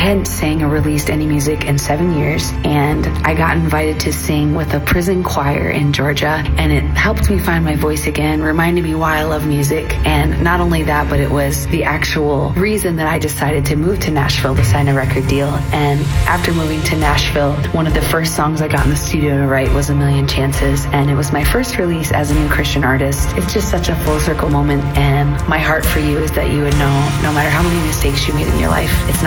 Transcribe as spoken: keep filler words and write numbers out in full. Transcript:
hadn't sang or released any music in seven years, and I got invited to sing with a prison choir in Georgia, and it helped me find my voice again, reminded me why I love music. And not only that, but it was the actual reason that I decided to move to Nashville to sign a record deal. And after moving to Nashville, one of the first songs I got in the studio to write was A Million Chances, and it was my first release as a new Christian artist. It's just such a full circle moment, and my heart for you is that you would know, no matter how many mistakes you made in your life, it's